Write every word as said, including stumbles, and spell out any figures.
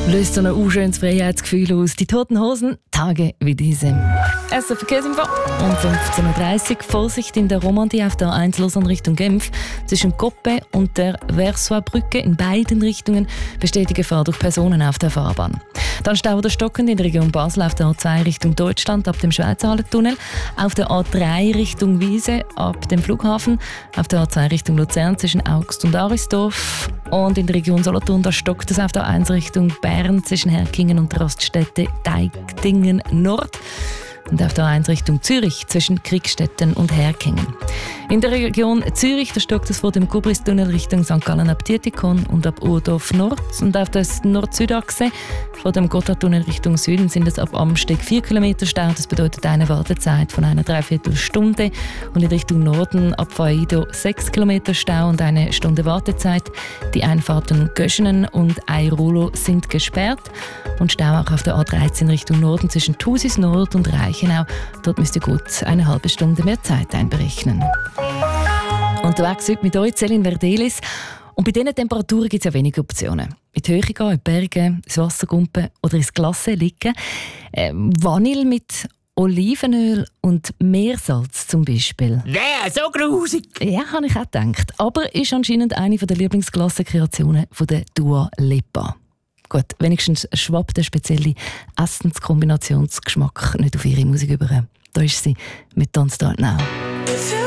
Löst so ein unschönes Freiheitsgefühl aus. Die Toten Hosen, Tage wie diese. S R Verkehrsinfo um fünfzehn Uhr dreißig. Vorsicht in der Romandie auf der A eins Lausanne Richtung Genf. Zwischen Coppe und der Versoix-Brücke in beiden Richtungen besteht die Gefahr durch Personen auf der Fahrbahn. Dann Stau oder stockend in der Region Basel auf der A zwei Richtung Deutschland ab dem Schweizer Hallentunnel. Auf der A drei Richtung Wiese ab dem Flughafen. Auf der A zwei Richtung Luzern zwischen Augst und Arisdorf. Und in der Region Solothurn, da stockt es auf der A eins Richtung Bern zwischen Herkingen und der Raststätte Deigdingen Nord. Und auf der A eins Richtung Zürich zwischen Kriegstetten und Herkingen. In der Region Zürich da stockt es vor dem Kubristunnel Richtung Sankt Gallen ab Dietikon und ab Urdorf Nord. Und auf der Nord-Süd-Achse vor dem Gotthardtunnel Richtung Süden sind es ab Amsteg vier Kilometer Stau. Das bedeutet eine Wartezeit von einer Dreiviertelstunde. Und in Richtung Norden ab Faido sechs Kilometer Stau und eine Stunde Wartezeit. Die Einfahrten Göschenen und Airolo sind gesperrt. Und Stau auch auf der A dreizehn Richtung Norden zwischen Thusis Nord und Reichenau. Dort müsst ihr gut eine halbe Stunde mehr Zeit einberechnen. Unterwegs heute mit euch, Céline Verdelis. Und bei diesen Temperaturen gibt es ja wenige Optionen. In die Höhe gehen, in die Berge, ins Wasser gumpen oder ins Glas liegen. Äh, Vanille mit Olivenöl und Meersalz zum Beispiel. Nee, so grusig! Ja, habe ich auch gedacht. Aber ist anscheinend eine der Lieblingsglasse-Kreationen von der Dua Lipa. Gut, wenigstens schwappt der spezielle Essenskombinationsgeschmack nicht auf ihre Musik über. Da ist sie mit «Don't Start Now».